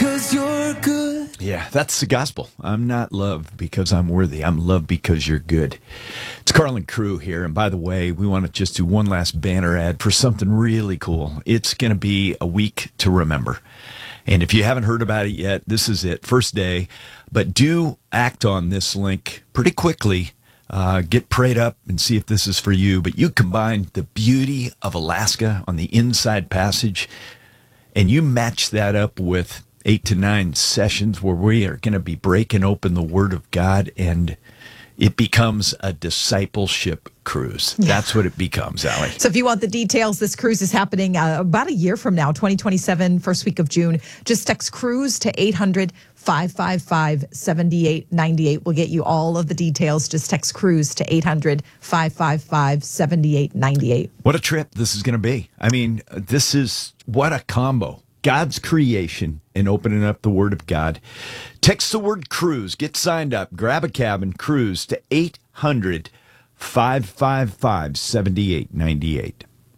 because you're good. Yeah, that's the gospel. I'm not loved because I'm worthy. I'm loved because you're good. It's Carlin Crew here. And by the way, we want to just do one last banner ad for something really cool. It's going to be a week to remember. And if you haven't heard about it yet, this is it. First day. But do act on this link pretty quickly. Get prayed up and see if this is for you. But you combine the beauty of Alaska on the Inside Passage, and you match that up with 8 to 9 sessions where we are going to be breaking open the Word of God, and it becomes a discipleship cruise. Yeah. That's what it becomes, Allie. So if you want the details, this cruise is happening about a year from now, 2027, first week of June. Just text cruise to 800-555-7898. We'll get you all of the details. Just text cruise to 800-555-7898. What a trip this is going to be. I mean, this is what a combo. God's creation and opening up the Word of God. Text the word cruise. Get signed up. Grab a cab and cruise to 800-555-7898.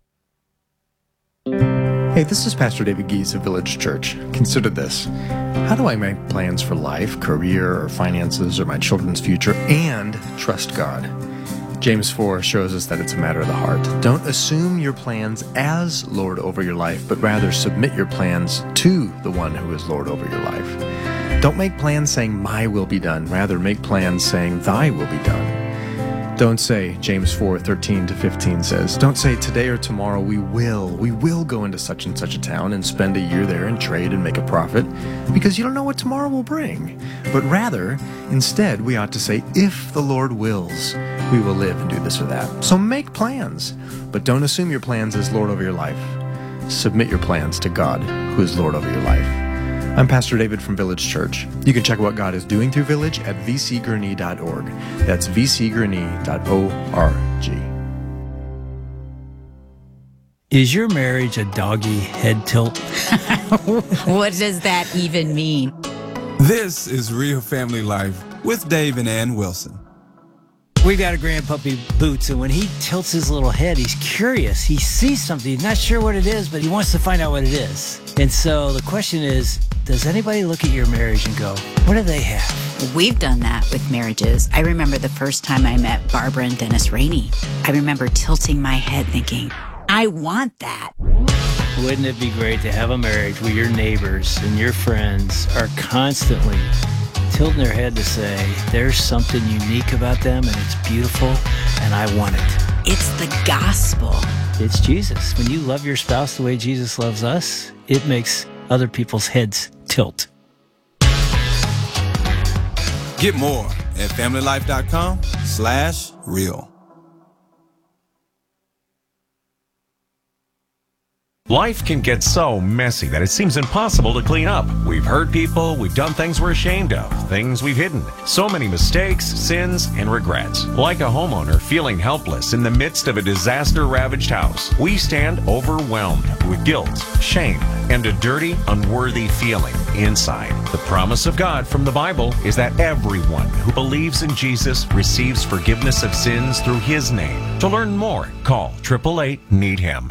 Hey, this is Pastor David Gies of Village Church. Consider this. How do I make plans for life, career, or finances, or my children's future, and trust God? James 4 shows us that it's a matter of the heart. Don't assume your plans as Lord over your life, but rather submit your plans to the one who is Lord over your life. Don't make plans saying, my will be done. Rather, make plans saying, thy will be done. Don't say, James 4:13-15 says, don't say today or tomorrow we will go into such and such a town and spend a year there and trade and make a profit, because you don't know what tomorrow will bring. But rather, instead, we ought to say, if the Lord wills, we will live and do this or that. So make plans, but don't assume your plans as Lord over your life. Submit your plans to God, who is Lord over your life. I'm Pastor David from Village Church. You can check what God is doing through Village at vcgurney.org. That's vcgurney.org. Is your marriage a doggy head tilt? What does that even mean? This is Real Family Life with Dave and Ann Wilson. We've got a grand puppy, Boots, and when he tilts his little head, he's curious. He sees something. He's not sure what it is, but he wants to find out what it is. And so the question is, does anybody look at your marriage and go, what do they have? We've done that with marriages. I remember the first time I met Barbara and Dennis Rainey. I remember tilting my head thinking, I want that. Wouldn't it be great to have a marriage where your neighbors and your friends are constantly tilting their head to say, there's something unique about them and it's beautiful and I want it. It's the gospel. It's Jesus. When you love your spouse the way Jesus loves us, it makes other people's heads tilt. Get more at familylife.com/real. Life can get so messy that it seems impossible to clean up. We've hurt people, we've done things we're ashamed of, things we've hidden. So many mistakes, sins, and regrets. Like a homeowner feeling helpless in the midst of a disaster-ravaged house, we stand overwhelmed with guilt, shame, and a dirty, unworthy feeling inside. The promise of God from the Bible is that everyone who believes in Jesus receives forgiveness of sins through His name. To learn more, call 888-NEED-HIM.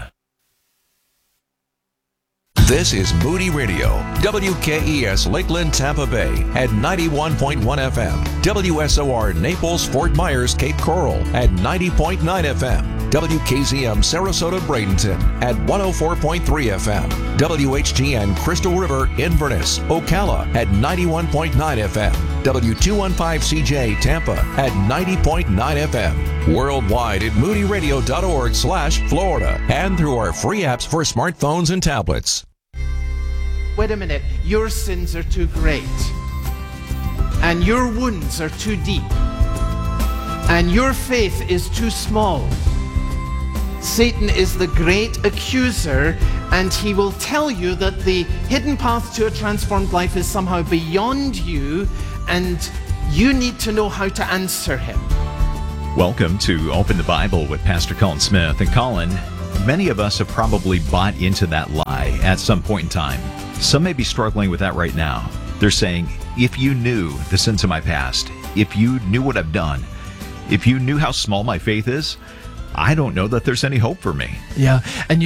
This is Moody Radio, WKES Lakeland, Tampa Bay at 91.1 FM, WSOR Naples, Fort Myers, Cape Coral at 90.9 FM, WKZM Sarasota, Bradenton at 104.3 FM, WHTN Crystal River, Inverness, Ocala at 91.9 FM, W215CJ Tampa at 90.9 FM, worldwide at moodyradio.org/Florida, and through our free apps for smartphones and tablets. Wait a minute, your sins are too great, and your wounds are too deep, and your faith is too small. Satan is the great accuser, and he will tell you that the hidden path to a transformed life is somehow beyond you, and you need to know how to answer him. Welcome to Open the Bible with Pastor Colin Smith. And Colin, many of us have probably bought into that lie at some point in time. Some may be struggling with that right now. They're saying, if you knew the sins of my past, if you knew what I've done, if you knew how small my faith is, I don't know that there's any hope for me. Yeah, and you know,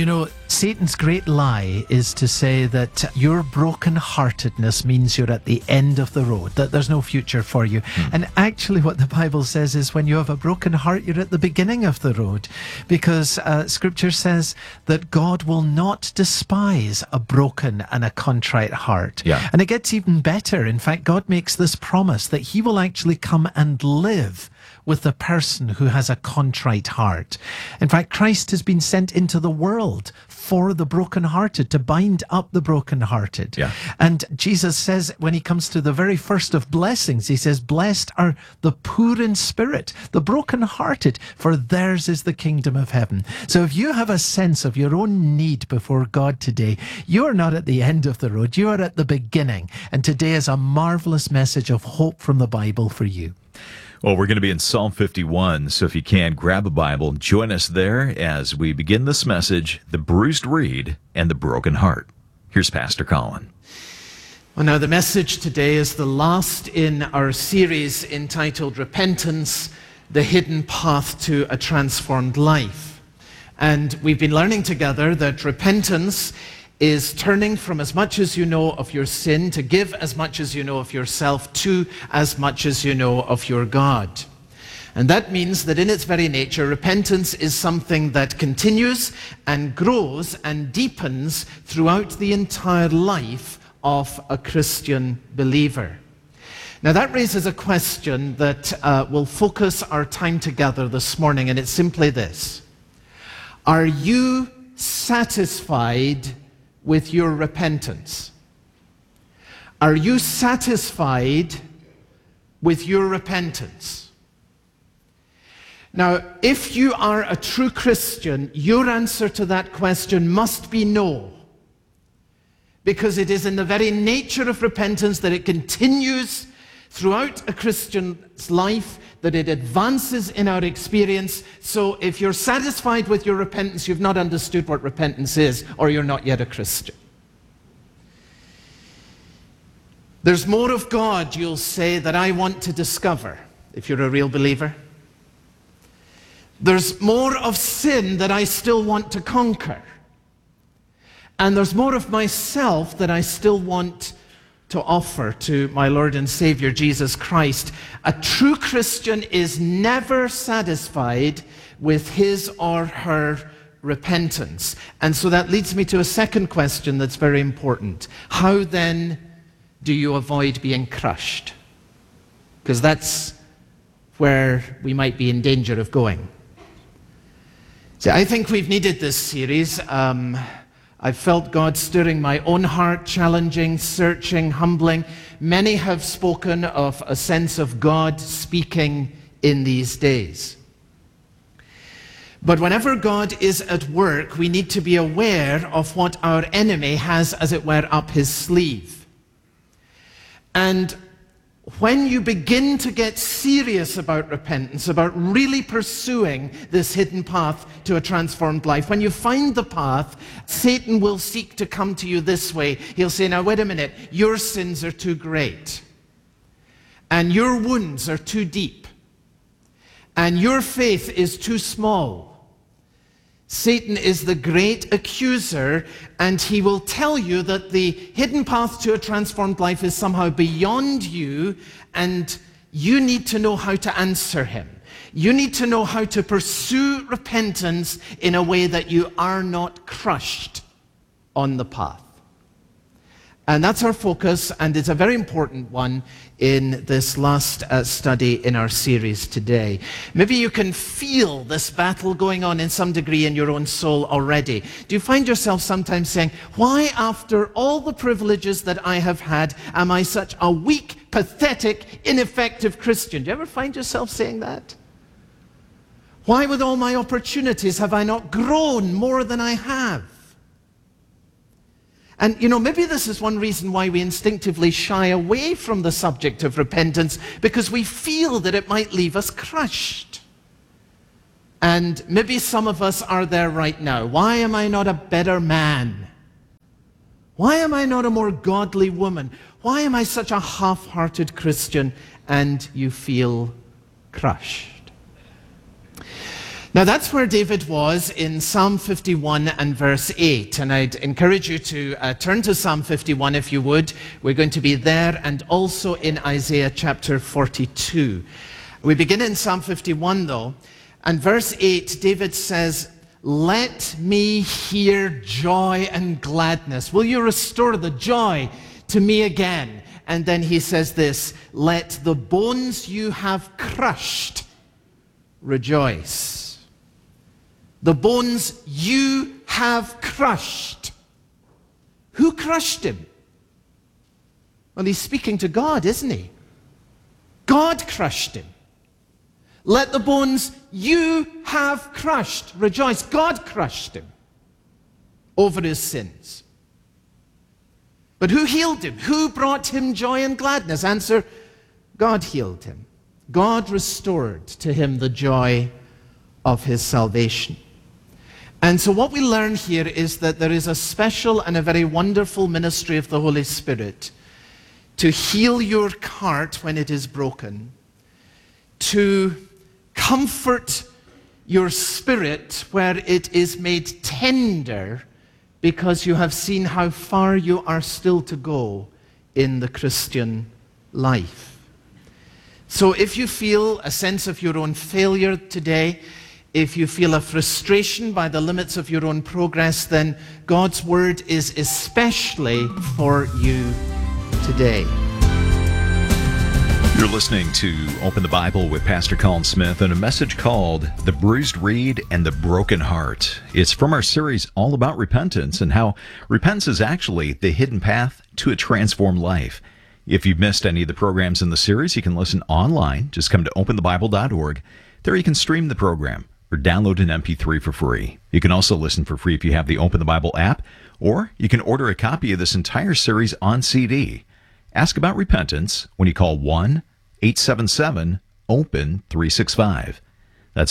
Satan's great lie is to say that your brokenheartedness means you're at the end of the road, that there's no future for you. And actually what the Bible says is when you have a broken heart, you're at the beginning of the road, because Scripture says that God will not despise a broken and a contrite heart. Yeah. And it gets even better. In fact, God makes this promise that he will actually come and live with the person who has a contrite heart. In fact, Christ has been sent into the world for the brokenhearted, to bind up the brokenhearted. Yeah. And Jesus says, when he comes to the very first of blessings, he says, blessed are the poor in spirit, the brokenhearted, for theirs is the kingdom of heaven. So if you have a sense of your own need before God today, you are not at the end of the road, you are at the beginning. And today is a marvelous message of hope from the Bible for you. Well, we're going to be in Psalm 51, so if you can, grab a Bible, join us there as we begin this message, The Bruised Reed and the Broken Heart. Here's Pastor Colin. Well, now the message today is the last in our series entitled Repentance, the Hidden Path to a Transformed Life. And we've been learning together that repentance is turning from as much as you know of your sin to give as much as you know of yourself to as much as you know of your God. And that means that in its very nature, repentance is something that continues and grows and deepens throughout the entire life of a Christian believer. Now that raises a question that will focus our time together this morning, and it's simply this. Are you satisfied with your repentance? Are you satisfied with your repentance? Now, if you are a true Christian, your answer to that question must be no. Because it is in the very nature of repentance that it continues throughout a Christian's life, that it advances in our experience. So if you're satisfied with your repentance, you've not understood what repentance is, or you're not yet a Christian. There's more of God, you'll say, that I want to discover, if you're a real believer. There's more of sin that I still want to conquer. And there's more of myself that I still want to offer to my Lord and Savior, Jesus Christ. A true Christian is never satisfied with his or her repentance. And so that leads me to a second question that's very important. How then do you avoid being crushed? Because that's where we might be in danger of going. See, I think we've needed this series. I've felt God stirring my own heart, challenging, searching, humbling. Many have spoken of a sense of God speaking in these days. But whenever God is at work, we need to be aware of what our enemy has, as it were, up his sleeve. And when you begin to get serious about repentance, about really pursuing this hidden path to a transformed life, when you find the path, Satan will seek to come to you this way. He'll say, now wait a minute, your sins are too great, and your wounds are too deep, and your faith is too small. Satan is the great accuser, and he will tell you that the hidden path to a transformed life is somehow beyond you, and you need to know how to answer him. You need to know how to pursue repentance in a way that you are not crushed on the path. And that's our focus, and it's a very important one in this last study in our series today. Maybe you can feel this battle going on in some degree in your own soul already. Do you find yourself sometimes saying, why after all the privileges that I have had, am I such a weak, pathetic, ineffective Christian? Do you ever find yourself saying that? Why with all my opportunities have I not grown more than I have? And, you know, maybe this is one reason why we instinctively shy away from the subject of repentance, because we feel that it might leave us crushed. And maybe some of us are there right now. Why am I not a better man? Why am I not a more godly woman? Why am I such a half-hearted Christian? And you feel crushed. Now that's where David was in Psalm 51 and verse 8. And I'd encourage you to turn to Psalm 51 if you would. We're going to be there and also in Isaiah chapter 42. We begin in Psalm 51 though. And verse 8, David says, "Let me hear joy and gladness. Will you restore the joy to me again?" And then he says this, "Let the bones you have crushed rejoice." The bones you have crushed. Who crushed him? Well, he's speaking to God, isn't he? God crushed him. Let the bones you have crushed rejoice. God crushed him over his sins. But who healed him? Who brought him joy and gladness? Answer, God healed him. God restored to him the joy of his salvation. And so what we learn here is that there is a special and a very wonderful ministry of the Holy Spirit to heal your heart when it is broken, to comfort your spirit where it is made tender because you have seen how far you are still to go in the Christian life. So if you feel a sense of your own failure today, if you feel a frustration by the limits of your own progress, then God's word is especially for you today. You're listening to Open the Bible with Pastor Colin Smith and a message called The Bruised Reed and the Broken Heart. It's from our series all about repentance and how repentance is actually the hidden path to a transformed life. If you've missed any of the programs in the series, you can listen online. Just come to openthebible.org. There you can stream the program or download an MP3 for free. You can also listen for free if you have the Open the Bible app, or you can order a copy of this entire series on CD. Ask about repentance when you call 1-877-OPEN-365. That's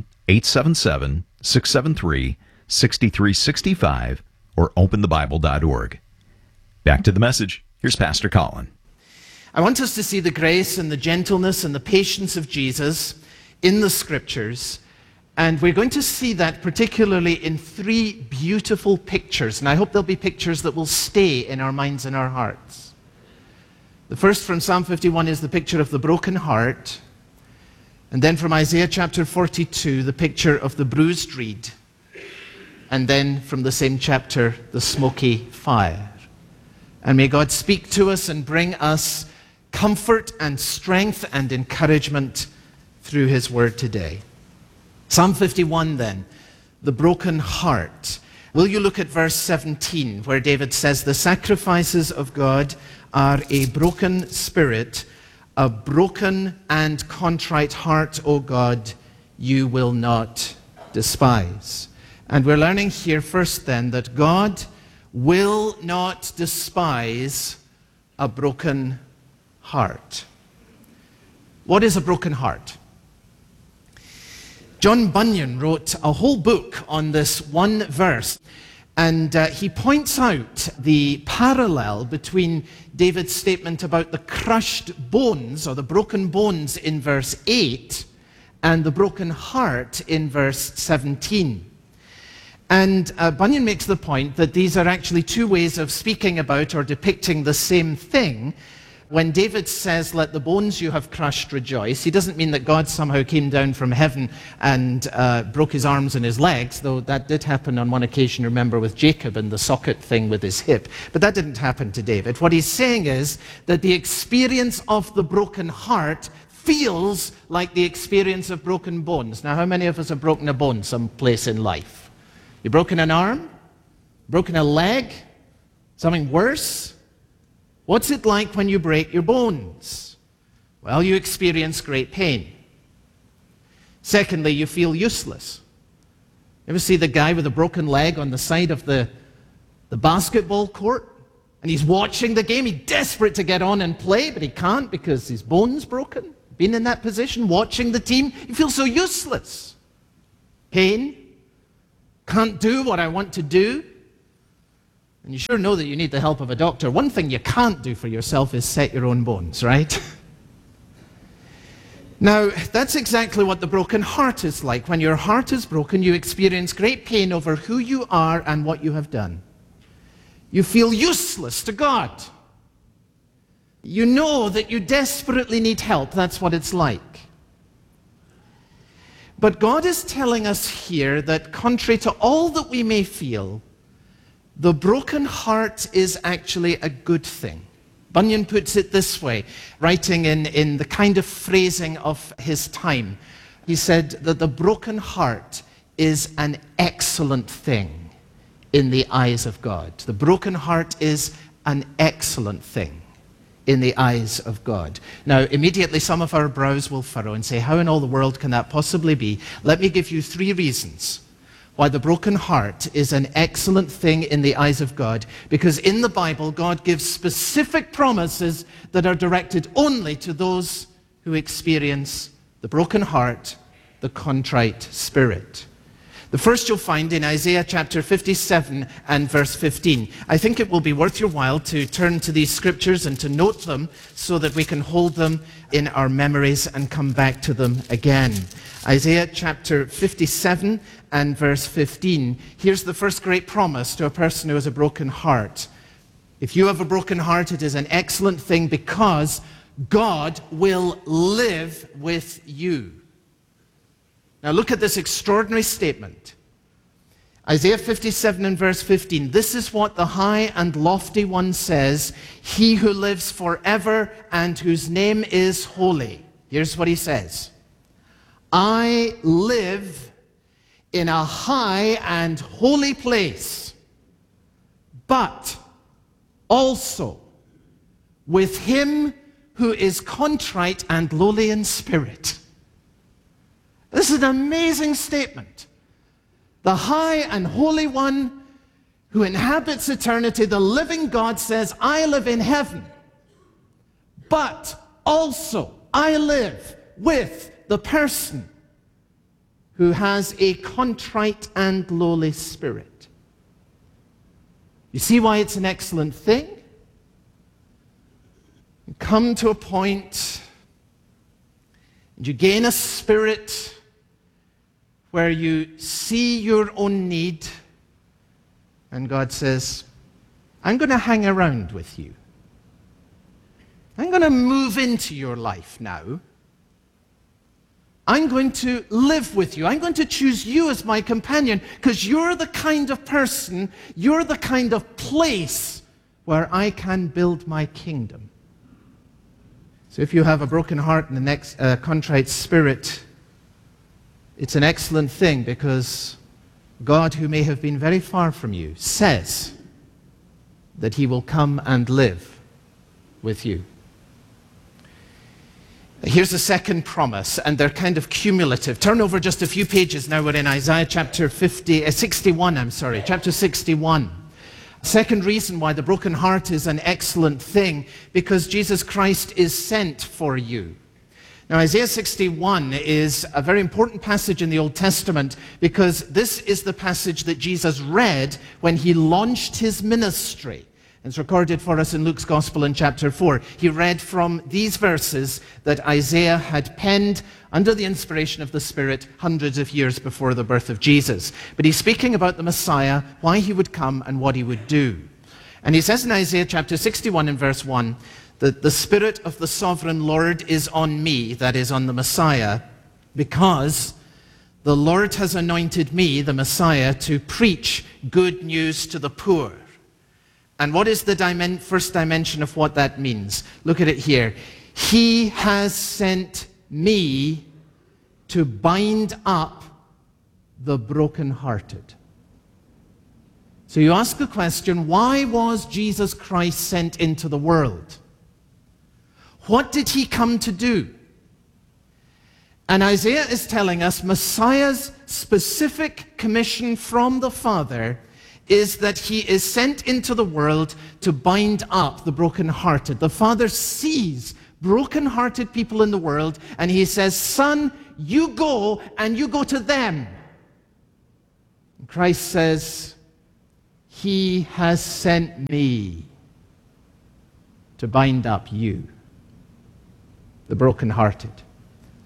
1-877-673-6365 or openthebible.org. Back to the message. Here's Pastor Colin. I want us to see the grace and the gentleness and the patience of Jesus in the Scriptures. And we're going to see that particularly in three beautiful pictures. And I hope they'll be pictures that will stay in our minds and our hearts. The first from Psalm 51 is the picture of the broken heart. And then from Isaiah chapter 42, the picture of the bruised reed. And then from the same chapter, the smoky fire. And may God speak to us and bring us comfort and strength and encouragement through his word today. Psalm 51 then, the broken heart. Will you look at verse 17 where David says, "The sacrifices of God are a broken spirit, a broken and contrite heart, O God, you will not despise." And we're learning here first then that God will not despise a broken heart. What is a broken heart? John Bunyan wrote a whole book on this one verse, and he points out the parallel between David's statement about the crushed bones, or the broken bones in verse 8, and the broken heart in verse 17. And Bunyan makes the point that these are actually two ways of speaking about or depicting the same thing. When David says, "Let the bones you have crushed rejoice," he doesn't mean that God somehow came down from heaven and broke his arms and his legs, though that did happen on one occasion, remember, with Jacob and the socket thing with his hip. But that didn't happen to David. What he's saying is that the experience of the broken heart feels like the experience of broken bones. Now, how many of us have broken a bone someplace in life? You've broken an arm? Broken a leg? Something worse? What's it like when you break your bones? Well, you experience great pain. Secondly, you feel useless. You ever see the guy with a broken leg on the side of the basketball court? And he's watching the game. He's desperate to get on and play, but he can't because his bone's broken. Been in that position, watching the team. You feel so useless. Pain. Can't do what I want to do. And you sure know that you need the help of a doctor. One thing you can't do for yourself is set your own bones, right? Now, that's exactly what the broken heart is like. When your heart is broken, you experience great pain over who you are and what you have done. You feel useless to God. You know that you desperately need help. That's what it's like. But God is telling us here that contrary to all that we may feel, the broken heart is actually a good thing. Bunyan puts it this way, writing in the kind of phrasing of his time. He said that the broken heart is an excellent thing in the eyes of God. The broken heart is an excellent thing in the eyes of God. Now, immediately some of our brows will furrow and say, how in all the world can that possibly be? Let me give you 3 reasons why the broken heart is an excellent thing in the eyes of God. Because in the Bible, God gives specific promises that are directed only to those who experience the broken heart, the contrite spirit. The first you'll find in Isaiah chapter 57 and verse 15. I think it will be worth your while to turn to these scriptures and to note them so that we can hold them in our memories and come back to them again. Isaiah chapter 57 and verse 15. Here's the first great promise to a person who has a broken heart. If you have a broken heart, it is an excellent thing because God will live with you. Now look at this extraordinary statement. Isaiah 57 and verse 15. This is what the high and lofty one says, he who lives forever and whose name is holy. Here's what he says. I live in a high and holy place, but also with him who is contrite and lowly in spirit. This is an amazing statement. The high and holy one who inhabits eternity, the living God, says, I live in heaven, but also I live with the person who has a contrite and lowly spirit. You see why it's an excellent thing? You come to a point and you gain a spirit where you see your own need, and God says, I'm going to hang around with you. I'm going to move into your life now. I'm going to live with you. I'm going to choose you as my companion because you're the kind of person, you're the kind of place where I can build my kingdom. So if you have a broken heart and a contrite spirit, it's an excellent thing because God, who may have been very far from you, says that he will come and live with you. Here's the second promise, and they're kind of cumulative. Turn over just a few pages now. We're in Isaiah chapter 61. Chapter 61. Second reason why the broken heart is an excellent thing, because Jesus Christ is sent for you. Now, Isaiah 61 is a very important passage in the Old Testament because this is the passage that Jesus read when he launched his ministry. It's recorded for us in Luke's Gospel in chapter 4. He read from these verses that Isaiah had penned under the inspiration of the Spirit hundreds of years before the birth of Jesus. But he's speaking about the Messiah, why he would come and what he would do. And he says in Isaiah chapter 61 and verse 1, that the Spirit of the Sovereign Lord is on me, that is on the Messiah, because the Lord has anointed me, the Messiah, to preach good news to the poor. And what is the first dimension of what that means? Look at it here. He has sent me to bind up the brokenhearted. So you ask the question, why was Jesus Christ sent into the world? What did he come to do? And Isaiah is telling us Messiah's specific commission from the Father is that he is sent into the world to bind up the brokenhearted. The Father sees brokenhearted people in the world and he says, Son, you go and you go to them. And Christ says, he has sent me to bind up you, the brokenhearted.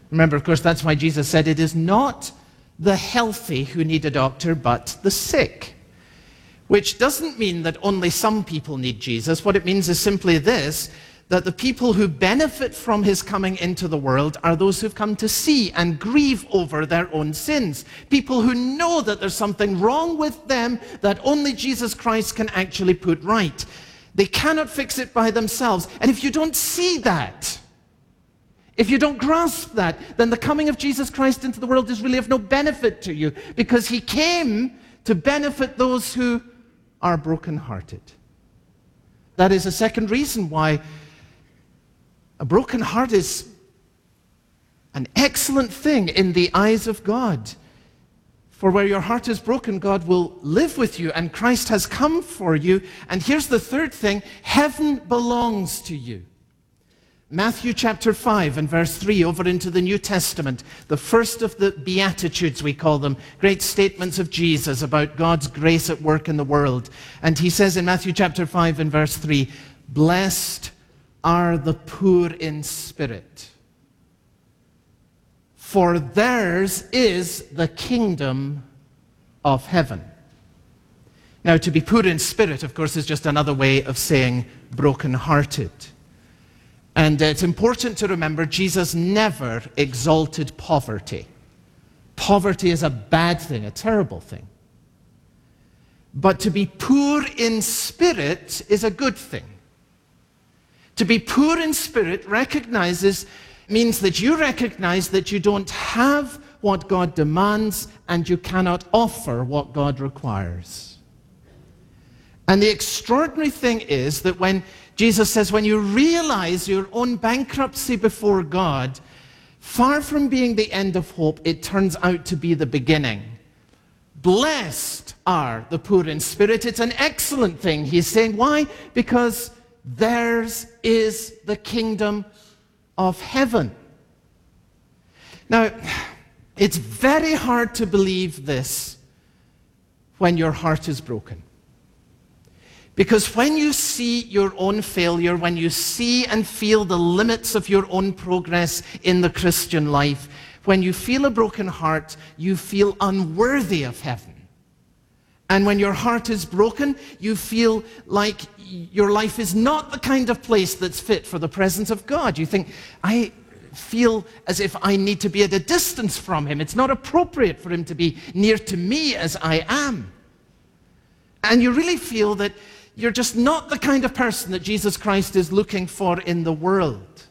Remember, of course, that's why Jesus said it is not the healthy who need a doctor, but the sick. Which doesn't mean that only some people need Jesus. What it means is simply this, that the people who benefit from his coming into the world are those who've come to see and grieve over their own sins. People who know that there's something wrong with them that only Jesus Christ can actually put right. They cannot fix it by themselves. And if you don't see that, if you don't grasp that, then the coming of Jesus Christ into the world is really of no benefit to you, because he came to benefit those who are brokenhearted. That is a second reason why a broken heart is an excellent thing in the eyes of God. For where your heart is broken, God will live with you, and Christ has come for you. And here's the third thing, heaven belongs to you. Matthew chapter 5 and verse 3 over into the New Testament, the first of the Beatitudes, we call them, great statements of Jesus about God's grace at work in the world. And he says in Matthew chapter 5 and verse 3, blessed are the poor in spirit, for theirs is the kingdom of heaven. Now, to be poor in spirit, of course, is just another way of saying broken-hearted. And it's important to remember Jesus never exalted poverty. Poverty is a bad thing, a terrible thing. But to be poor in spirit is a good thing. To be poor in spirit means that you recognize that you don't have what God demands and you cannot offer what God requires. And the extraordinary thing is that when Jesus says, when you realize your own bankruptcy before God, far from being the end of hope, it turns out to be the beginning. Blessed are the poor in spirit. It's an excellent thing. He's saying, why? Because theirs is the kingdom of heaven. Now, it's very hard to believe this when your heart is broken. Because when you see your own failure, when you see and feel the limits of your own progress in the Christian life, when you feel a broken heart, you feel unworthy of heaven. And when your heart is broken, you feel like your life is not the kind of place that's fit for the presence of God. You think, I feel as if I need to be at a distance from him. It's not appropriate for him to be near to me as I am. And you really feel that you're just not the kind of person that Jesus Christ is looking for in the world.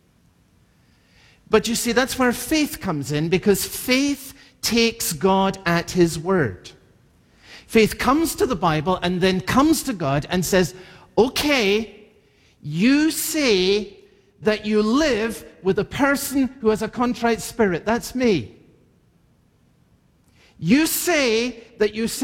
But you see, that's where faith comes in, because faith takes God at his word. Faith comes to the Bible and then comes to God and says, okay, you say that you live with a person who has a contrite spirit. That's me. You say that you